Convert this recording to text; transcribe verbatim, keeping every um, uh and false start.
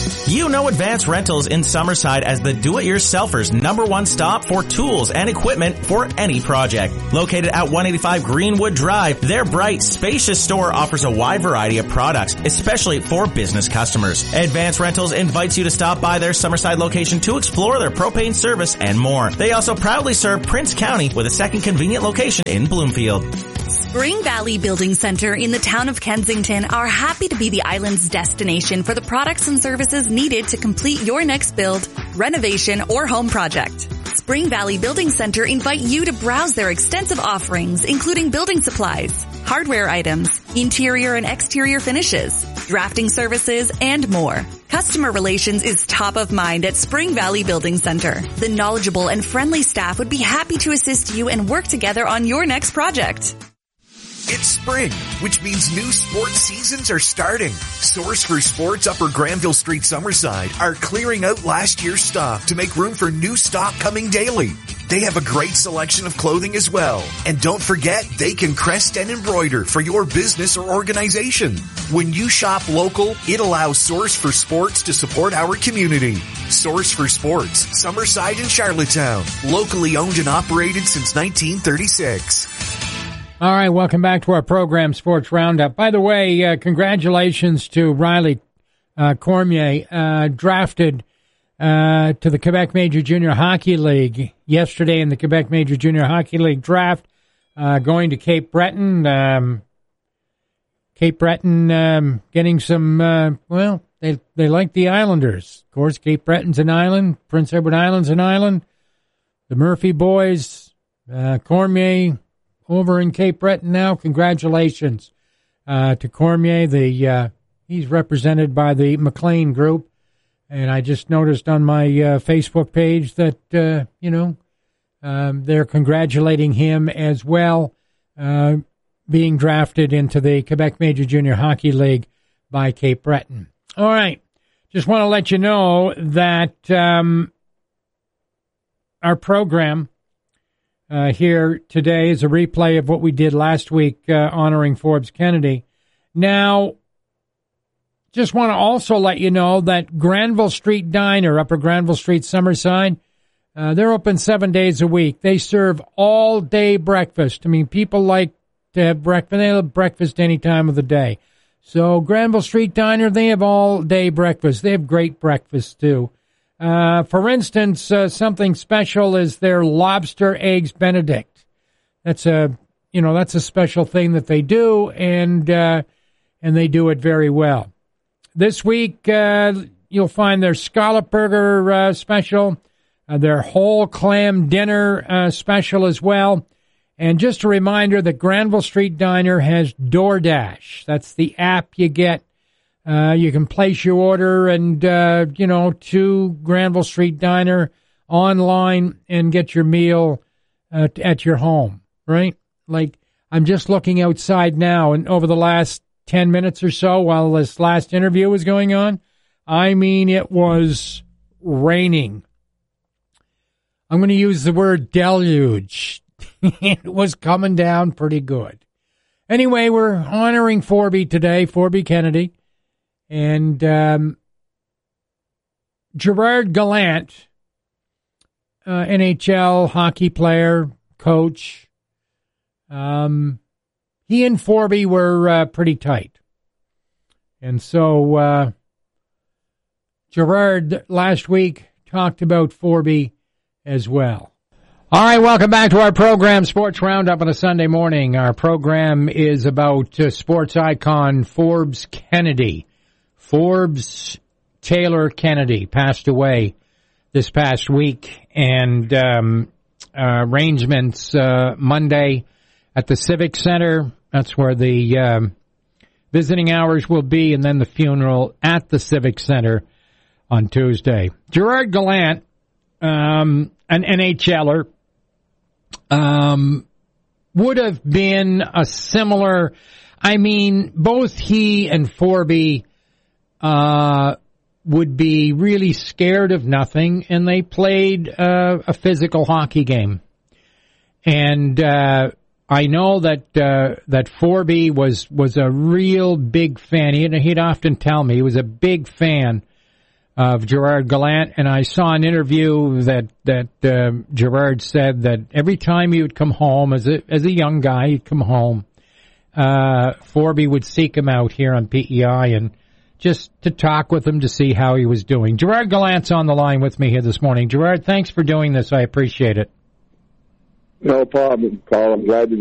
You know Advance Rentals in Summerside as the do-it-yourselfer's number one stop for tools and equipment for any project. Located at one eighty-five Greenwood Drive, their bright, spacious store offers a wide variety of products, especially for business customers. Advance Rentals invites you to stop by their Summerside location to explore their propane service and more. They also proudly serve Prince County with a second convenient location in Bloomfield. Spring Valley Building Center in the town of Kensington are happy to be the island's destination for the products and services needed to complete your next build, renovation, or home project. Spring Valley Building Center invite you to browse their extensive offerings, including building supplies, hardware items, interior and exterior finishes, drafting services, and more. Customer relations is top of mind at Spring Valley Building Center. The knowledgeable and friendly staff would be happy to assist you and work together on your next project. It's spring, which means new sports seasons are starting. Source for Sports Upper Granville Street, Summerside are clearing out last year's stock to make room for new stock coming daily. They have a great selection of clothing as well. And don't forget, they can crest and embroider for your business or organization. When you shop local, it allows Source for Sports to support our community. Source for Sports, Summerside and Charlottetown. Locally owned and operated since nineteen thirty-six. All right, welcome back to our program, Sports Roundup. By the way, uh, congratulations to Riley uh, Cormier, uh, drafted uh, to the Quebec Major Junior Hockey League yesterday in the Quebec Major Junior Hockey League draft, uh, going to Cape Breton. Um, Cape Breton um, getting some, uh, well, they they like the Islanders. Of course, Cape Breton's an island. Prince Edward Island's an island. The Murphy boys, uh, Cormier, over in Cape Breton now. Congratulations uh, to Cormier. The uh, he's represented by the McLean Group, and I just noticed on my uh, Facebook page that uh, you know um, they're congratulating him as well, uh, being drafted into the Quebec Major Junior Hockey League by Cape Breton. All right, just want to let you know that um, our program Uh, here today is a replay of what we did last week uh, honoring Forbes Kennedy. Now, just want to also let you know that Granville Street Diner, Upper Granville Street, Summerside, uh, they're open seven days a week. They serve all-day breakfast. I mean, people like to have breakfast. They have breakfast any time of the day. So Granville Street Diner, they have all-day breakfast. They have great breakfast, too. Uh, for instance, uh, something special is their lobster eggs Benedict. That's a, you know, that's a special thing that they do, and uh, and they do it very well. This week, uh, you'll find their scallop burger uh, special, uh, their whole clam dinner uh, special as well. And just a reminder that Granville Street Diner has DoorDash. That's the app you get. Uh, you can place your order and, uh, you know, to Granville Street Diner online and get your meal uh, at your home, right? Like, I'm just looking outside now, and over the last ten minutes or so while this last interview was going on, I mean, it was raining. I'm going to use the word deluge. It was coming down pretty good. Anyway, we're honoring Forby today, Forby Kennedy. And um, Gerard Gallant, uh, N H L hockey player, coach, um, he and Forby were uh, pretty tight. And so uh, Gerard last week talked about Forby as well. All right, welcome back to our program, Sports Roundup on a Sunday morning. Our program is about uh, sports icon Forbes Kennedy. Forbes Taylor Kennedy passed away this past week, and um, uh, arrangements uh, Monday at the Civic Center. That's where the um, visiting hours will be, and then the funeral at the Civic Center on Tuesday. Gerard Gallant, um, an NHLer, um, would have been a similar, I mean, both he and Forby Uh, would be really scared of nothing, and they played uh, a physical hockey game. And uh, I know that uh, that Forby was was a real big fan. He'd, he'd often tell me he was a big fan of Gerard Gallant, and I saw an interview that that um, Gerard said that every time he would come home as a as a young guy, he'd come home. Uh, Forby would seek him out here on P E I and just to talk with him to see how he was doing. Gerard Gallant's on the line with me here this morning. Gerard, thanks for doing this. I appreciate it. No problem, Paul. I'm glad to